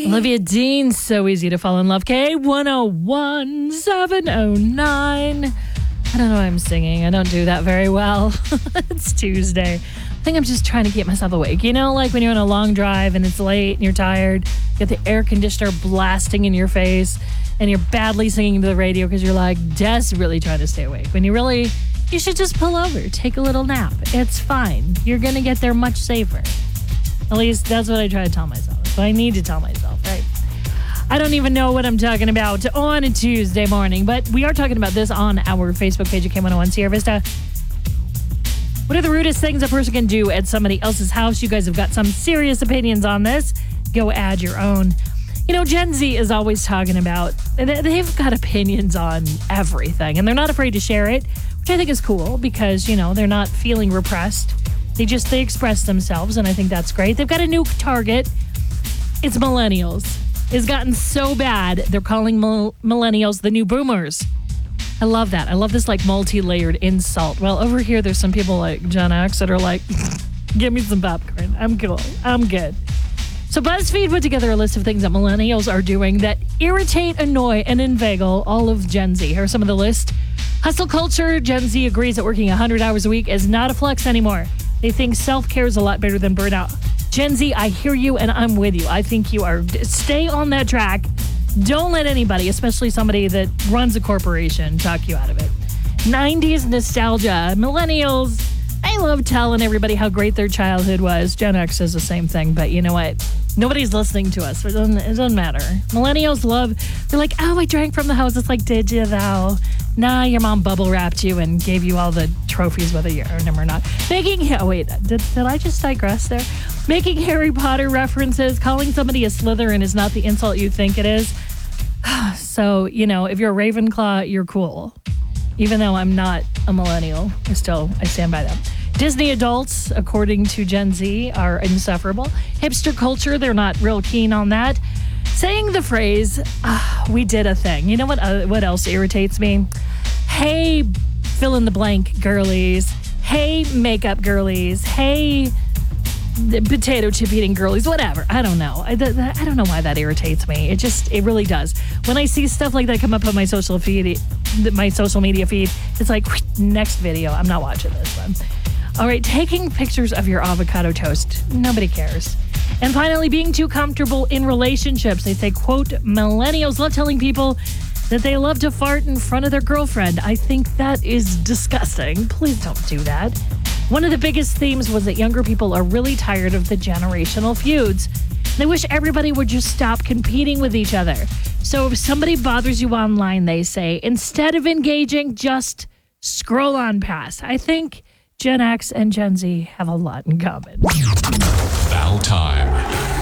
Olivia Dean, So Easy to Fall in Love. K101 709. I don't know why I'm singing. I don't do that very well. It's Tuesday. I think I'm just trying to keep myself awake. You know, like when you're on a long drive and it's late and you're tired, you get the air conditioner blasting in your face and you're badly singing to the radio because you're like desperately trying to stay awake. When you should just pull over, take a little nap. It's fine. You're going to get there much safer. At least that's what I try to tell myself. That's what I need to tell myself, right? I don't even know what I'm talking about on a Tuesday morning, but we are talking about this on our Facebook page at K101 Sierra Vista. What are the rudest things a person can do at somebody else's house? You guys have got some serious opinions on this. Go add your own. You know, Gen Z is always talking about, they've got opinions on everything, and they're not afraid to share it, which I think is cool because, you know, they're not feeling repressed. They express themselves, and I think that's great. They've got a new target. It's millennials. It's gotten so bad, they're calling millennials the new boomers. I love that. I love this, like, multi-layered insult. Well, over here, there's some people like Gen X that are like, give me some popcorn. I'm cool. I'm good. So BuzzFeed put together a list of things that millennials are doing that irritate, annoy, and inveigle all of Gen Z. Here are some of the list. Hustle culture. Gen Z agrees that working 100 hours a week is not a flex anymore. They think self-care is a lot better than burnout. Gen Z, I hear you and I'm with you. I think you are. Stay on that track. Don't let anybody, especially somebody that runs a corporation, talk you out of it. 90s nostalgia. Millennials, they love telling everybody how great their childhood was. Gen X is the same thing, but you know what? Nobody's listening to us. It doesn't matter. Millennials they're like, oh, I drank from the hose. It's like, did you though? Nah, your mom bubble wrapped you and gave you all the trophies, whether you earned them or not. Did I just digress there? Making Harry Potter references, calling somebody a Slytherin is not the insult you think it is. So, you know, if you're a Ravenclaw, you're cool. Even though I'm not a millennial, I stand by that. Disney adults, according to Gen Z, are insufferable. Hipster culture, they're not real keen on that. Saying the phrase, we did a thing. You know what else irritates me? Hey, fill in the blank girlies. Hey, makeup girlies. Hey, potato chip eating girlies. Whatever. I don't know. I don't know why that irritates me. It really does. When I see stuff like that come up on my social media feed, it's like, next video. I'm not watching this one. All right, taking pictures of your avocado toast. Nobody cares. And finally, being too comfortable in relationships. They say, quote, millennials love telling people that they love to fart in front of their girlfriend. I think that is disgusting. Please don't do that. One of the biggest themes was that younger people are really tired of the generational feuds. They wish everybody would just stop competing with each other. So if somebody bothers you online, they say, instead of engaging, just scroll on past. I think Gen X and Gen Z have a lot in common. Battle time.